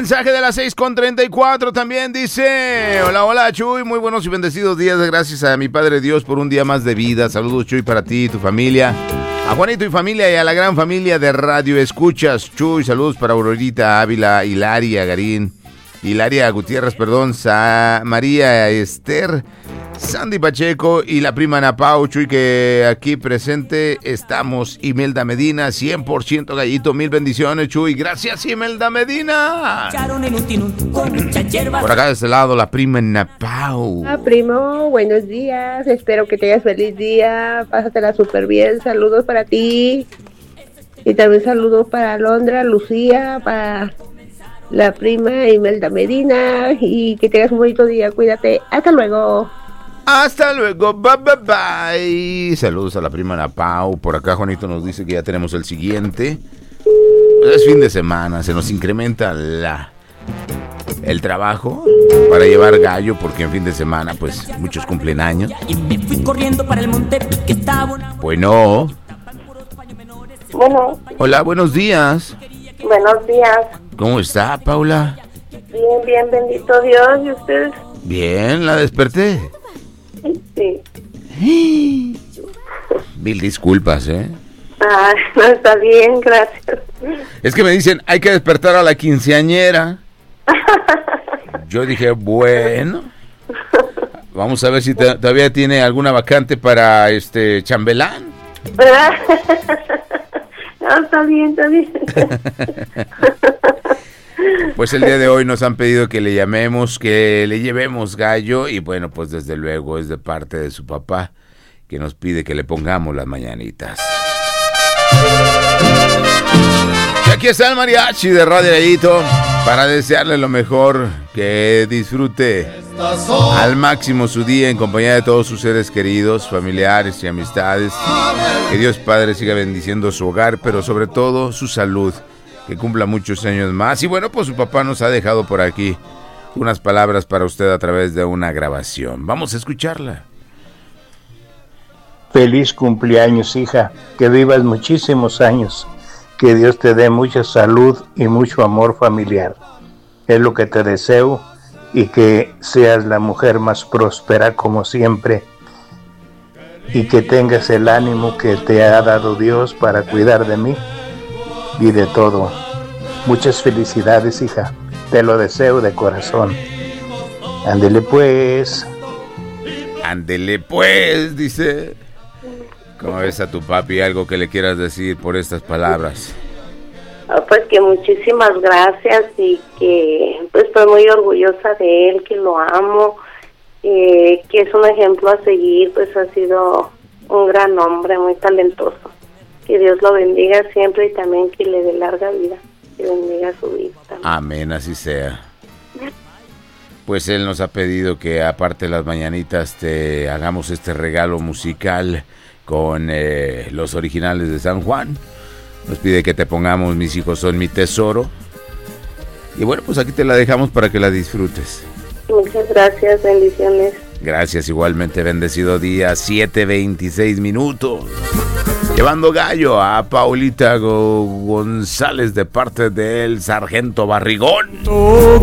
mensaje de las 6:34 también dice: hola, hola Chuy, muy buenos y bendecidos días, gracias a mi Padre Dios por un día más de vida. Saludos Chuy para ti y tu familia, a Juanito y familia y a la gran familia de Radio Escuchas. Chuy, saludos para Aurorita Ávila, Hilaria Gutiérrez, María Esther, Sandy Pacheco y la prima Ana Pau. Chuy, que aquí presente estamos. Imelda Medina, 100% gallito, mil bendiciones Chuy, gracias Imelda Medina. Por acá de este lado la prima Ana Pau. Primo, buenos días, espero que tengas feliz día, pásatela súper bien, saludos para ti y también saludos para Alondra, Lucía, para la prima Imelda Medina, y que tengas un bonito día, cuídate, hasta luego. Hasta luego, bye bye bye. Saludos a la prima Ana Pau. Por acá Juanito nos dice que ya tenemos el siguiente. Es fin de semana, se nos incrementa el trabajo para llevar gallo, porque en fin de semana pues muchos cumplen años. Bueno. Hola, buenos días. Buenos días. ¿Cómo está, Paula? Bien, bendito Dios. ¿Y ustedes? Bien, ¿la desperté? Sí. Mil disculpas, ¿eh? No, está bien, gracias. Es que me dicen, hay que despertar a la quinceañera. Yo dije, bueno, vamos a ver si todavía tiene alguna vacante para chambelán. No, está bien. Pues el día de hoy nos han pedido que le llamemos, que le llevemos gallo, y bueno, pues desde luego es de parte de su papá, que nos pide que le pongamos las mañanitas. Y aquí está el mariachi de Radio Gallito para desearle lo mejor, que disfrute al máximo su día en compañía de todos sus seres queridos, familiares y amistades. Que Dios Padre siga bendiciendo su hogar, pero sobre todo su salud, que cumpla muchos años más. Y bueno, pues su papá nos ha dejado por aquí unas palabras para usted a través de una grabación. Vamos a escucharla. Feliz cumpleaños, hija, que vivas muchísimos años, que Dios te dé mucha salud y mucho amor familiar. Es lo que te deseo, y que seas la mujer más próspera como siempre, y que tengas el ánimo que te ha dado Dios para cuidar de mí y de todo. Muchas felicidades, hija, te lo deseo de corazón. Ándele pues, dice. ¿Cómo ves a tu papi? ¿Algo que le quieras decir por estas palabras? Pues que muchísimas gracias, y que pues estoy muy orgullosa de él, que lo amo, que es un ejemplo a seguir, pues ha sido un gran hombre, muy talentoso. Que Dios lo bendiga siempre, y también que le dé larga vida, que bendiga su vida también. Amén, así sea. Pues él nos ha pedido que aparte de las mañanitas te hagamos este regalo musical con los originales de San Juan. Nos pide que te pongamos Mis hijos son mi tesoro. Y bueno, pues aquí te la dejamos para que la disfrutes. Muchas gracias, bendiciones. Gracias, igualmente, bendecido día, 7:26. Llevando gallo a Paulita González de parte del Sargento Barrigón.